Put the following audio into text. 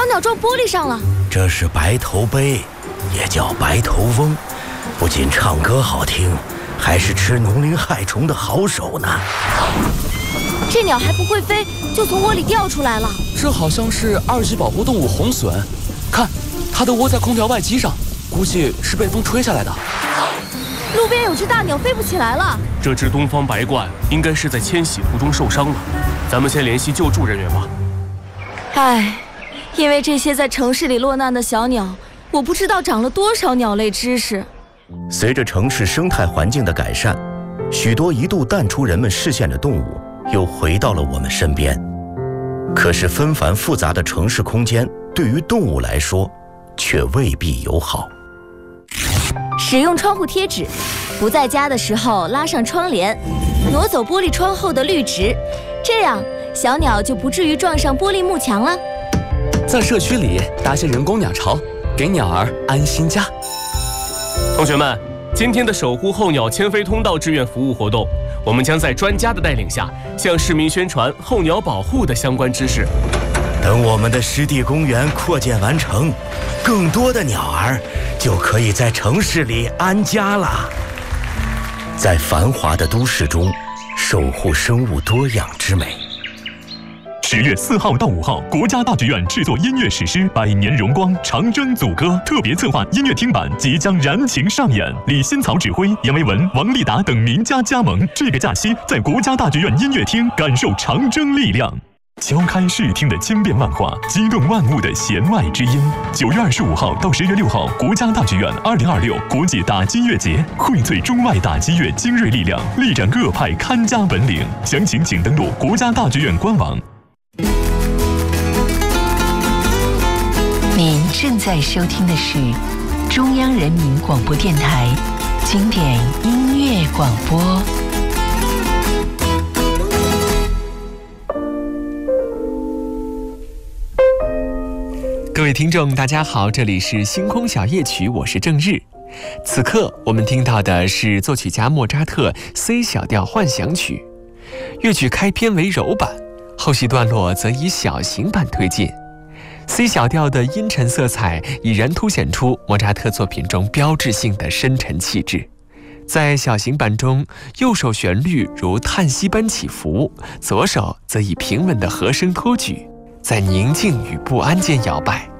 鸟撞玻璃上了。 这是白头鹎，也叫白头翁，不仅唱歌好听，还是吃农林害虫的好手呢。 这鸟还不会飞，就从窝里掉出来了。 这好像是2级保护动物红隼，看，它都窝在空调外机上，估计是被风吹下来的。 路边有只大鸟飞不起来了。 这只东方白鹳应该是在迁徙途中受伤了，咱们先联系救助人员吧。 唉，因为这些在城市里落难的小鸟，我不知道长了多少鸟类知识。 随着城市生态环境的改善，许多一度淡出人们视线的动物又回到了我们身边。可是纷繁复杂的城市空间对于动物来说却未必友好。 使用窗户贴纸，不在家的时候拉上窗帘，挪走玻璃窗后的绿植，这样小鸟就不至于撞上玻璃幕墙了。 在社区里搭些人工鸟巢，给鸟儿安心家。 同学们，今天的守护候鸟迁飞通道志愿服务活动，我们将在专家的带领下，向市民宣传候鸟保护的相关知识。 等我们的湿地公园扩建完成，更多的鸟儿就可以在城市里安家了。在繁华的都市中，守护生物多样之美。 10月4号到5号，国家大剧院制作音乐史诗《百年荣光·长征组歌》特别策划音乐厅版即将燃情上演，李仙草指挥，杨维文、王丽达等名家加盟。这个假期，在国家大剧院音乐厅感受长征力量。敲开视听的千变万化，激动万物的弦外之音。9月25号到10月6号，国家大剧院2026国际打击乐节，荟萃中外打击乐精锐力量，力展各派看家本领。详情请登录国家大剧院官网。 您正在收听的是中央人民广播电台经典音乐广播。 各位听众大家好，这里是星空小夜曲，我是郑日。此刻我们听到的是作曲家莫扎特 C 小调幻想曲，乐曲开篇为柔板，后续段落则以小型版推进。C 小调的阴沉色彩已然凸显出莫扎特作品中标志性的深沉气质。在小型版中，右手旋律如叹息般起伏，左手则以平稳的和声托举，在宁静与不安间摇摆。